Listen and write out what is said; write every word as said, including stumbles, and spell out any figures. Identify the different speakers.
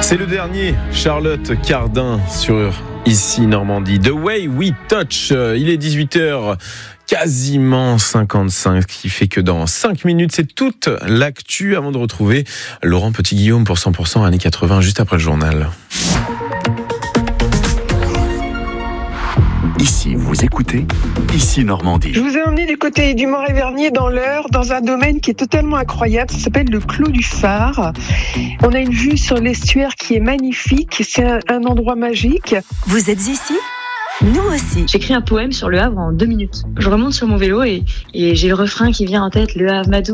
Speaker 1: C'est le dernier, Charlotte Cardin sur Ici Normandie. The Way We Touch. Il est dix-huit heures, quasiment cinquante-cinq, ce qui fait que dans cinq minutes, c'est toute l'actu avant de retrouver Laurent Petit-Guillaume pour cent pour cent années quatre-vingts, juste après le journal.
Speaker 2: Ici, vous écoutez Ici Normandie.
Speaker 3: Je vous ai emmené du côté du Mont-Révernier dans l'Eure, dans un domaine qui est totalement incroyable. Ça s'appelle le Clos du Phare. On a une vue sur l'estuaire qui est magnifique. C'est un, un endroit magique.
Speaker 4: Vous êtes ici ? Nous aussi.
Speaker 5: J'écris un poème sur Le Havre en deux minutes. Je remonte sur mon vélo et, et j'ai le refrain qui vient en tête. Le Havre Madou.